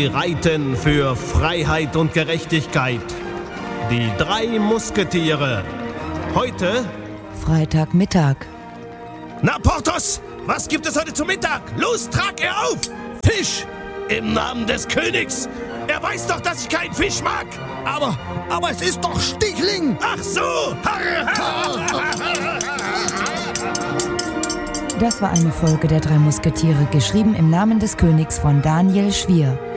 Sie reiten für Freiheit und Gerechtigkeit. Die 3 Musketiere. Heute Freitagmittag. Na, Porthos, was gibt es heute zum Mittag? Los, trag er auf! Fisch! Im Namen des Königs! Er weiß doch, dass ich keinen Fisch mag! Aber es ist doch Stichling! Ach so! Das war eine Folge der 3 Musketiere, geschrieben im Namen des Königs von Daniel Schwier.